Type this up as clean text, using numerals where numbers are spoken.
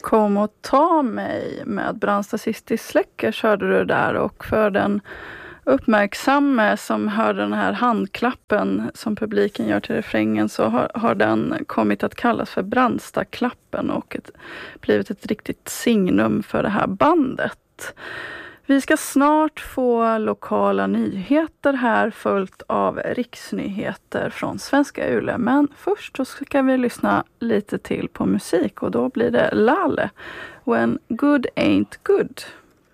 Kom och ta mig med Brandstatistisk släcker körde du där, och för den uppmärksamme som hör den här handklappen som publiken gör till refrängen så har den kommit att kallas för Brandstaklappen och blivit ett riktigt signum för det här bandet. Vi ska snart få lokala nyheter här följt av riksnyheter från Svenska Yle. Men först så ska vi lyssna lite till på musik och då blir det Laleh, When Good Ain't Good.